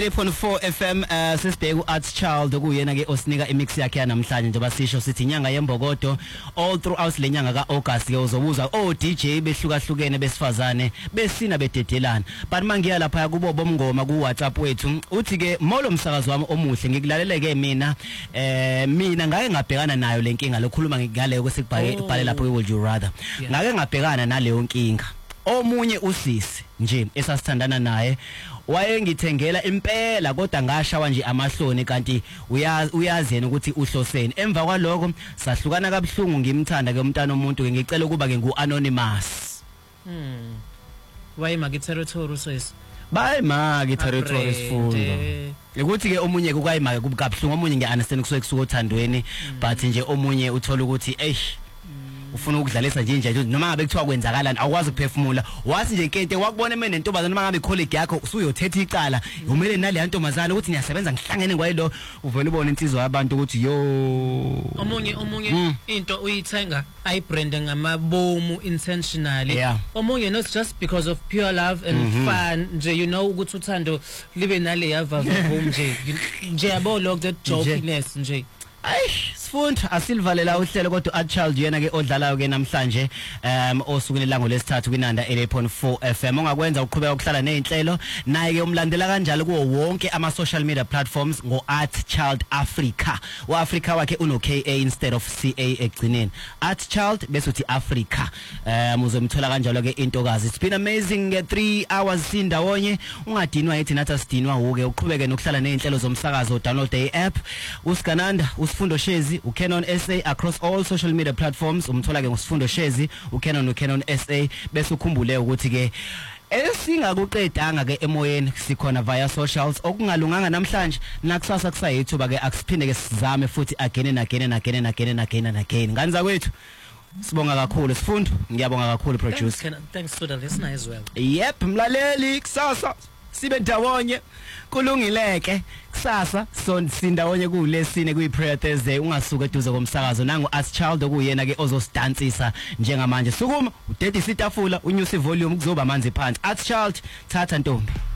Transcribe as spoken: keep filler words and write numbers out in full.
eight point four F M uh, sesibheka uArts Child okuyena ke osinika imix yakhe yanamhlanje njengoba sisho sithi inyanga yembokodo all throughout lenyanga kaAugust ke uzobuza o D J behlukahlukene besifazane besina bededelana but mangiya lapha kubo bomngoma ku WhatsApp wethu uthi ke molo msakazo wami omuhle ngikulaleleke mina eh mina ngake ngabhekana nayo lenkinga lokhuluma ngale kwesikubhale lapha ku Would You Rather ngake ngabhekana naleyo nkinga omunye usisi nje esasithandana naye wayengithengela impela kodwa ngashawa nje amahloni kanti uyazi uyazi yena ukuthi uhloseni emva kwaloko sahlukana kabuhlungu ngimthanda ke umntana omuntu ke ngicela ukuba ke ngu anonymous hmm waye maki territory sis bayi maki territory sifundo ukuthi ke omunye kukayimake kubukabuhlungu omunye ngeunderstand kusuke kusuka othandweni but nje omunye uthola ukuthi eish ufuna ukudlalisa nje nje noma ngabe kuthiwa kwenzakalani awukwazi ukuphefumula wathi nje nkente wakubona emene nentombazana mangabe colleague yakho usuyothetha icala umele nale ntombazana ukuthi ngiyasebenza ngihlangene kwayilo uvela ubona insizwa yabantu ukuthi yo omunye omunye into uyithenga ayibrand ngamabomu intentionally omunye not just because of pure love and fun nje you know ukuthi uthando libe nale yava bomu nje nje yabo lo that jokiness nje Aish sifunda asilivalela uhlelo kodwa uArts Child yena ke odlalayo ke namhlanje um osukile lango lesithathu kwinanda eight point four F M ongakwenza uqhubeka ukuhlala nezinhlelo naye ke umlandela kanjalo kuwo wonke ama social media platforms ngo Arts Child Africa uAfrica wakhe uno K A instead of C A egcineni Arts Child bese uthi Africa um uzomthola kanjalo ke intokazi it's been amazing ke three hours sindawonye ungadinwa yithi nathi sidinwa uke uqhubeke nokuhlala nezinhlelo zomsakazo download the app uSkananda Sifundo Shezi uCanon S A across all social media platforms umthola ke ngosifundo Shezi uCanon uCanon S A bese ukhumbule ukuthi ke esingakuqedanga ke emoyeni sikhona via socials okungalunganga namhlanje nakusasa kusayithuba ke akusiphinde ke sizame futhi again again again again again again nganza kwethu sibonga kakhulu sifundo ngiyabonga kakhulu producer thanks to the listener as well yep mlaleli kusasa sibe ndawonye kulungileke kusasa so sindawonye kulesine kuyi prayer Thursday ungasuka eduze komsakazo nangu Arts Child okuyena ke ozosidansisa njengamanje sukuma udedisa itafula unyusa ivolume kuzoba amanzi phansi Arts Child thatha ntombi